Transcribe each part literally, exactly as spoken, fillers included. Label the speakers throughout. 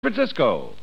Speaker 1: Francisco.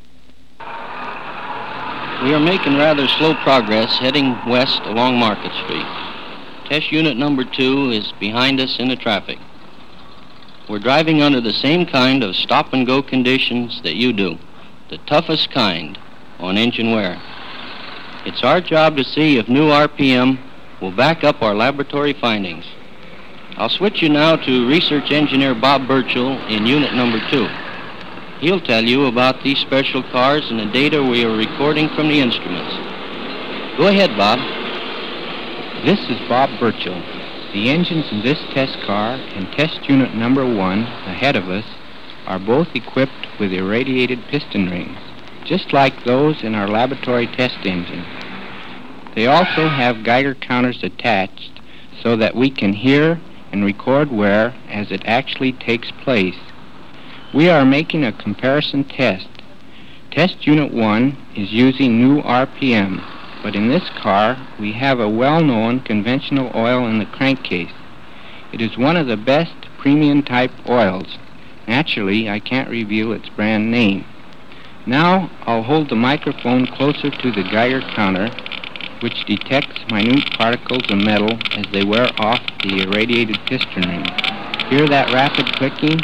Speaker 2: We are making rather slow progress heading west along Market Street. Test unit number two is behind us in the traffic. We're driving under the same kind of stop-and-go conditions that you do, the toughest kind on engine wear. It's our job to see if new R P M will back up our laboratory findings. I'll switch you now to Research Engineer Bob Burchell in unit number two. He'll tell you about these special cars and the data we are recording from the instruments. Go ahead, Bob.
Speaker 3: This is Bob Burchell. The engines in this test car and test unit number one ahead of us are both equipped with irradiated piston rings, just like those in our laboratory test engine. They also have Geiger counters attached so that we can hear and record wear as it actually takes place. We are making a comparison test. Test Unit one is using new R P M, but in this car we have a well-known conventional oil in the crankcase. It is one of the best premium type oils. Naturally, I can't reveal its brand name. Now I'll hold the microphone closer to the Geiger counter, which detects minute particles of metal as they wear off the irradiated piston ring. Hear that rapid clicking?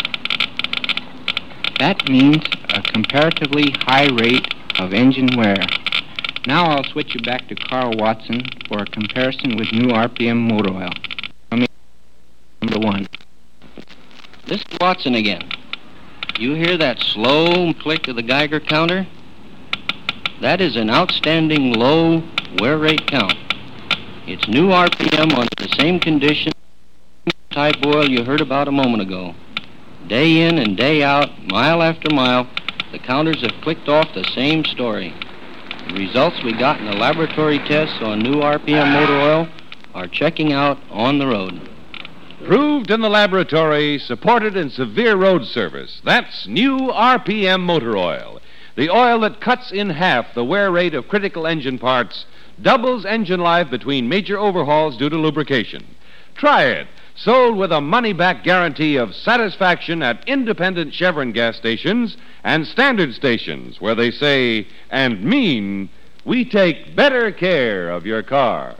Speaker 3: That means a comparatively high rate of engine wear. Now I'll switch you back to Carl Watson for a comparison with new R P M motor oil. Number one.
Speaker 2: This is Watson again. You hear that slow click of the Geiger counter? That is an outstanding low wear rate count. It's new R P M under the same condition type oil you heard about a moment ago. Day in and day out, mile after mile, the counters have clicked off the same story. The results we got in the laboratory tests on new R P M motor oil are checking out on the road.
Speaker 1: Proved in the laboratory, supported in severe road service. That's new R P M motor oil. The oil that cuts in half the wear rate of critical engine parts, doubles engine life between major overhauls due to lubrication. Try it. Sold with a money-back guarantee of satisfaction at independent Chevron gas stations and standard stations where they say and mean, we take better care of your car.